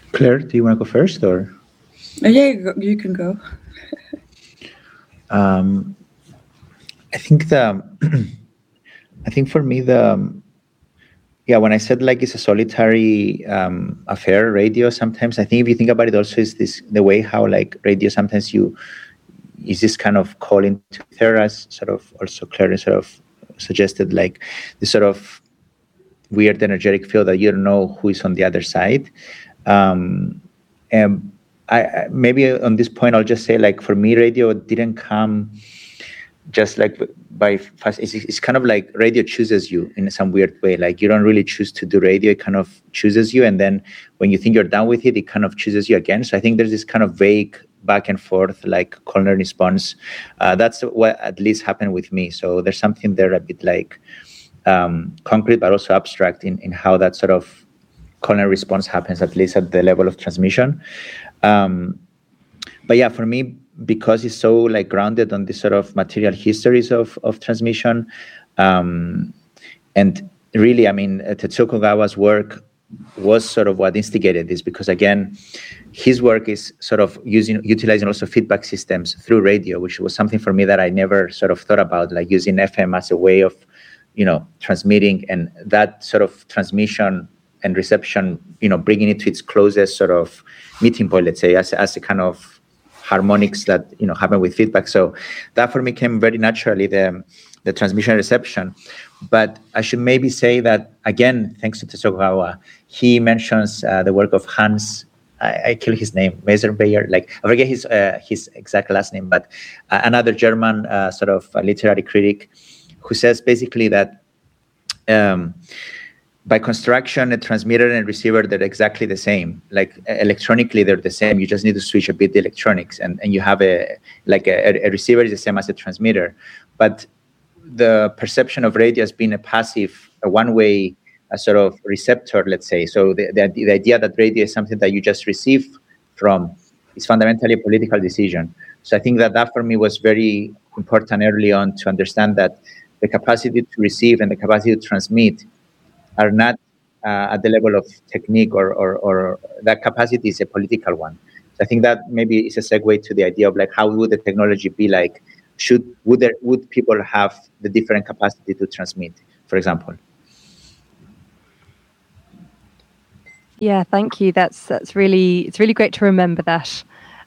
Claire, do you want to go first, or? Yeah, you can go. I think for me when I said like it's a solitary affair, radio sometimes, I think if you think about it also is the way how like radio sometimes is this kind of call into ether, as sort of also Claire sort of suggested, like this sort of weird energetic field that you don't know who is on the other side. And I maybe on this point I'll just say, like, for me radio didn't come just like by fast. It's kind of like radio chooses you in some weird way. Like you don't really choose to do radio, it kind of chooses you, and then when you think you're done with it, it kind of chooses you again. So I think there's this kind of vague back and forth, like call and response. That's what at least happened with me. So there's something there a bit like concrete but also abstract in how that sort of call and response happens, at least at the level of transmission. But yeah, for me, because it's so like grounded on this sort of material histories of transmission, and really, I mean, Tetsuo Kogawa's work was sort of what instigated this, because again, his work is sort of utilizing also feedback systems through radio, which was something for me that I never sort of thought about, like using FM as a way of, transmitting, and that sort of transmission and reception, bringing it to its closest sort of meeting point, let's say, as a kind of harmonics that happen with feedback. So that for me came very naturally, the transmission reception. But I should maybe say that again, thanks to Tetsuo Kogawa, he mentions the work of Hans. I kill his name, Meyerbeer. Like I forget his exact last name, but another German sort of literary critic who says basically that. By construction, a transmitter and receiver, they're exactly the same. Like electronically, they're the same. You just need to switch a bit the electronics, and you have a receiver is the same as a transmitter. But the perception of radio has been a passive, a one-way sort of receptor, let's say. So the idea that radio is something that you just receive from is fundamentally a political decision. So I think that for me was very important early on to understand that the capacity to receive and the capacity to transmit are not at the level of technique, or that capacity is a political one. So I think that maybe is a segue to the idea of like, how would the technology be like? Would people have the different capacity to transmit, for example? Yeah, thank you. It's really great to remember that.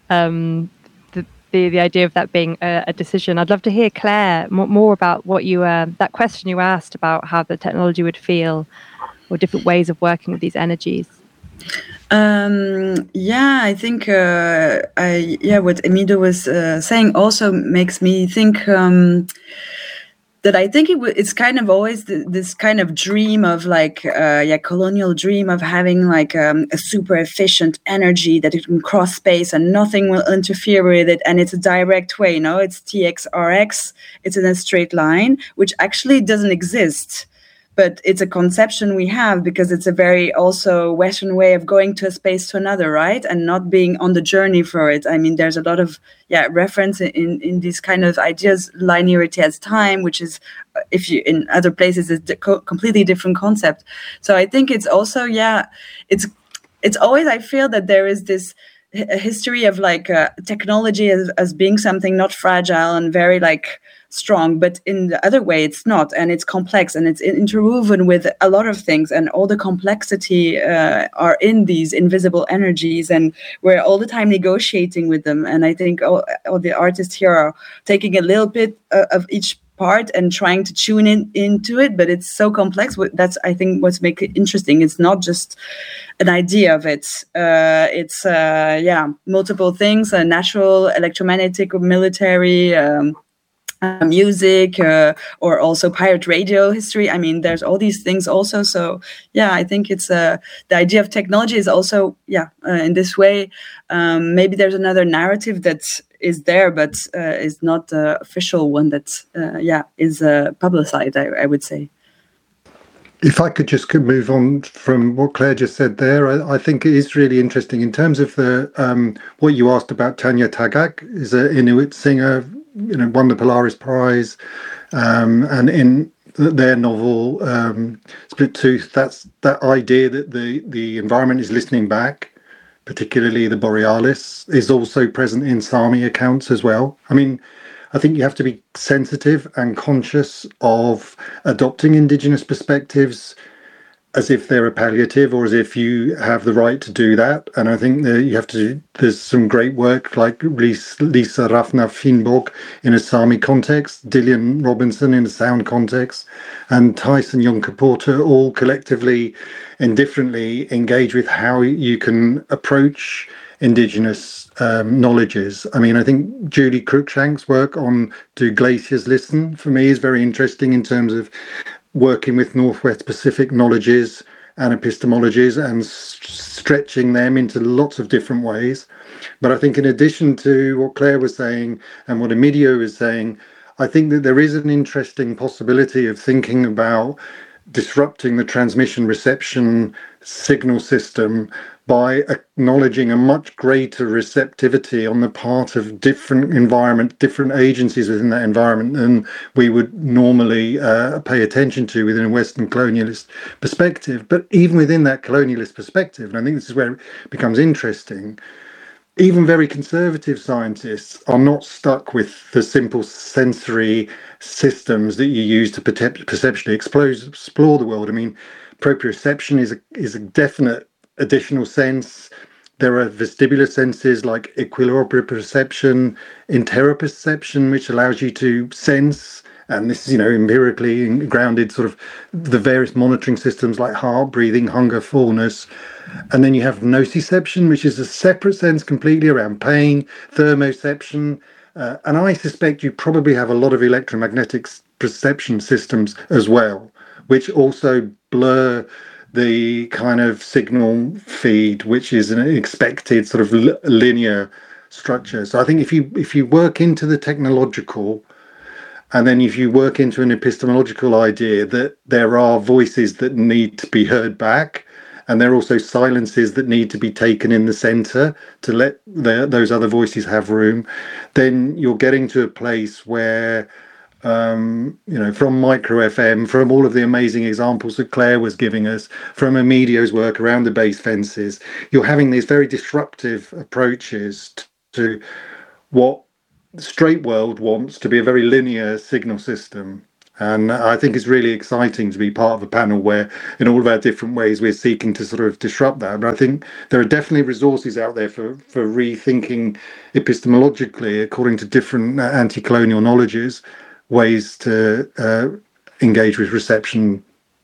The idea of that being a decision. I'd love to hear, Claire, more about what you that question you asked about how the technology would feel, or different ways of working with these energies. I think what Emido was saying also makes me think that I think it's kind of always this kind of dream of like colonial dream of having like a super efficient energy that it can cross space and nothing will interfere with it, and it's a direct way. It's TXRX. It's in a straight line, which actually doesn't exist. But it's a conception we have because it's a very also Western way of going to a space to another, right? And not being on the journey for it. I mean, there's a lot of reference in these kind of ideas. Linearity as time, which is, if you in other places, is a completely different concept. So I think it's also it's always, I feel that there is this history of like technology as being something not fragile and very like strong, but in the other way it's not, and it's complex and it's interwoven with a lot of things, and all the complexity are in these invisible energies, and we're all the time negotiating with them. And I think all the artists here are taking a little bit of each part and trying to tune into it, but it's so complex. That's, I think, what's make it interesting. It's not just an idea of it. It's multiple things: natural, electromagnetic, or military, music, or also pirate radio history. I mean, there's all these things also. So I think it's the idea of technology is also in this way. Maybe there's another narrative that is there, but is not the official one that is publicized, I would say. If I could just move on from what Claire just said there, I think it is really interesting in terms of the what you asked about. Tanya Tagaq is an Inuit singer, won the Polaris Prize, and in their novel Split Tooth, that's that idea that the environment is listening back, particularly the Borealis, is also present in Sami accounts as well. I mean, I think you have to be sensitive and conscious of adopting indigenous perspectives as if they're a palliative or as if you have the right to do that. And I think that you have to, there's some great work like Lisa Rafna Finnborg in a Sami context, Dillian Robinson in a sound context, and Tyson Yunkaporta all collectively and differently engage with how you can approach indigenous knowledges. I mean, I think Julie Cruikshank's work on Do Glaciers Listen, for me, is very interesting in terms of working with Northwest Pacific knowledges and epistemologies and stretching them into lots of different ways. But I think in addition to what Claire was saying and what Emidio was saying, I think that there is an interesting possibility of thinking about disrupting the transmission reception signal system by acknowledging a much greater receptivity on the part of different agencies within that environment than we would normally pay attention to within a Western colonialist perspective. But even within that colonialist perspective, and I think this is where it becomes interesting, even very conservative scientists are not stuck with the simple sensory systems that you use to perceptually explore the world. I mean, proprioception is a definite additional sense. There are vestibular senses like equiloproprioception, interoperception, which allows you to sense, and this is, empirically grounded, sort of the various monitoring systems like heart, breathing, hunger, fullness. And then you have nociception, which is a separate sense completely around pain, thermoception. And I suspect you probably have a lot of electromagnetic perception systems as well, which also blur the kind of signal feed, which is an expected sort of linear structure. So I think if you work into the technological, and then if you work into an epistemological idea that there are voices that need to be heard back, and there are also silences that need to be taken in the center to let those other voices have room, then you're getting to a place where from Micro FM, from all of the amazing examples that Claire was giving us, from Emidio's work around the base fences, you're having these very disruptive approaches to what the straight world wants to be a very linear signal system. And I think it's really exciting to be part of a panel where, in all of our different ways, we're seeking to sort of disrupt that. But I think there are definitely resources out there for rethinking epistemologically, according to different anti-colonial knowledges, ways to engage with reception,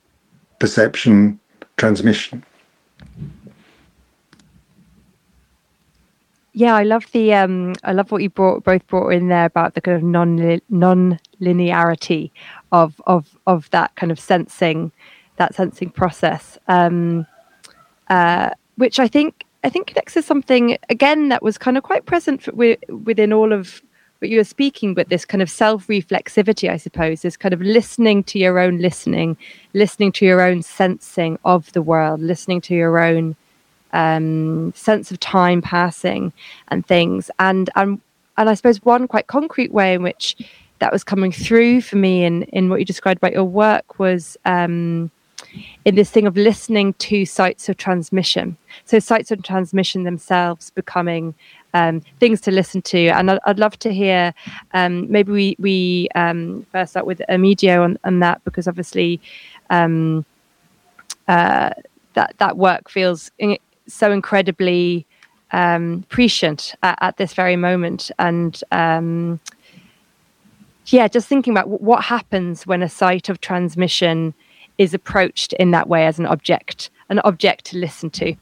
perception, transmission. Yeah, I love what you both brought in there about the kind of non-linearity of that kind of sensing process, which I think connects to something again that was kind of quite present within all of what you were speaking, but this kind of self-reflexivity, I suppose, this kind of listening to your own listening to your own sensing of the world, listening to your own sense of time passing and things. And I suppose one quite concrete way in which that was coming through for me in what you described about your work was in this thing of listening to sites of transmission. So sites of transmission themselves becoming things to listen to. And I'd love to hear, maybe we first start with Emidio on that, because obviously that work feels so incredibly prescient at this very moment. And just thinking about what happens when a site of transmission is approached in that way as an object to listen to.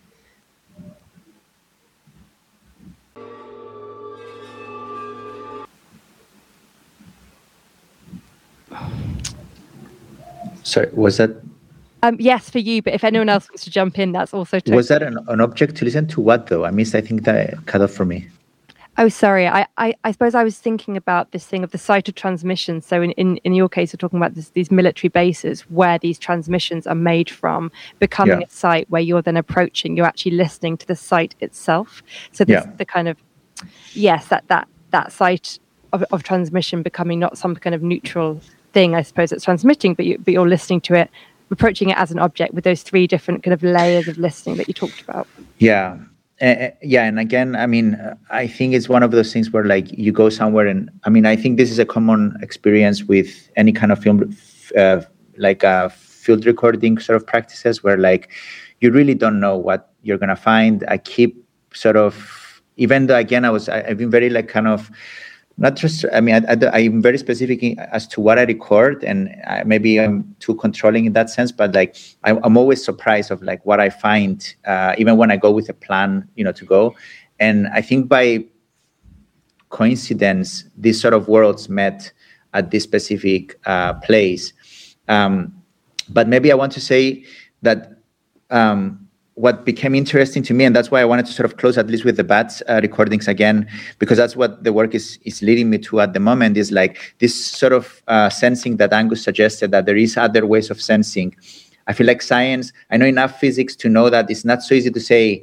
Sorry, was that? Yes, for you, but if anyone else wants to jump in, that's also totally... Was that an object to listen to what, though? I missed, I think that cut off for me. Oh, sorry. I suppose I was thinking about this thing of the site of transmission. So in your case, we're talking about these military bases where these transmissions are made from, becoming a site where you're then approaching, you're actually listening to the site itself. So the kind of, that site of transmission becoming not some kind of neutral thing, I suppose, it's transmitting, but you're listening to it, approaching it as an object with those three different kind of layers of listening that you talked about. Yeah. Yeah, and again, I mean, I think it's one of those things where like you go somewhere, and I mean, I think this is a common experience with any kind of film, like field recording sort of practices, where like you really don't know what you're gonna find. I keep sort of, even though again, I've been very like kind of. Not just, I mean, I'm very specific as to what I record, and maybe I'm too controlling in that sense, but like, I'm always surprised of like what I find, even when I go with a plan, to go. And I think by coincidence, these sort of worlds met at this specific place. But maybe I want to say that what became interesting to me, and that's why I wanted to sort of close at least with the bats recordings again, because that's what the work is leading me to at the moment, is like this sort of sensing that Angus suggested, that there is other ways of sensing. I feel like science, I know enough physics to know that it's not so easy to say,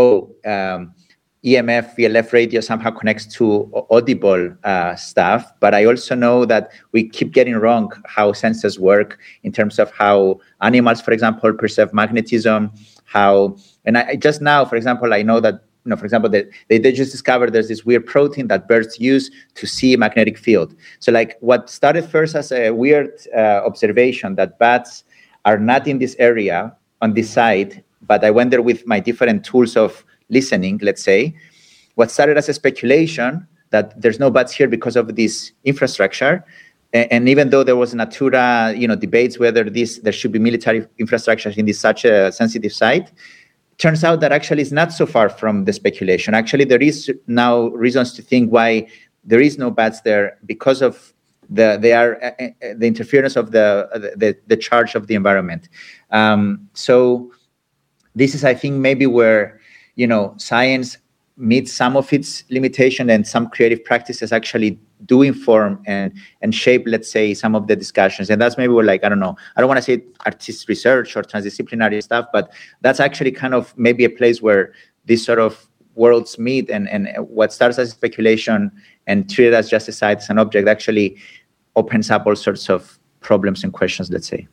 EMF, VLF radio somehow connects to audible stuff. But I also know that we keep getting wrong how sensors work in terms of how animals, for example, perceive magnetism, and I just now, for example, I know that, for example, they just discovered there's this weird protein that birds use to see a magnetic field. So like what started first as a weird observation that bats are not in this area on this side, but I went there with my different tools of listening, let's say, what started as a speculation that there's no bats here because of this infrastructure. And even though there was Natura, debates whether there should be military infrastructure in such a sensitive site, turns out that actually it's not so far from the speculation. Actually, there is now reasons to think why there is no bats there, because of the interference of the charge of the environment. So this is, I think, maybe where science meets some of its limitation, and some creative practices actually do inform and shape, let's say, some of the discussions. And that's maybe where, like, I don't know, I don't want to say artist research or transdisciplinary stuff, but that's actually kind of maybe a place where these sort of worlds meet, and what starts as speculation and treated as just a site, as an object, actually opens up all sorts of problems and questions, let's say.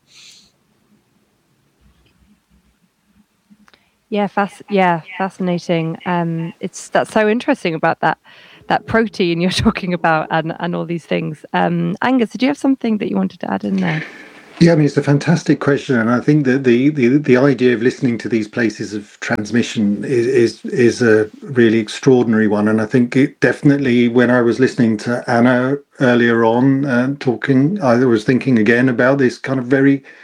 Yeah, fascinating. That's so interesting about that protein you're talking about, and all these things. Angus, did you have something that you wanted to add in there? Yeah, I mean, it's a fantastic question, and I think that the idea of listening to these places of transmission is a really extraordinary one. And I think it definitely, when I was listening to Anna earlier on talking, I was thinking again about this kind of very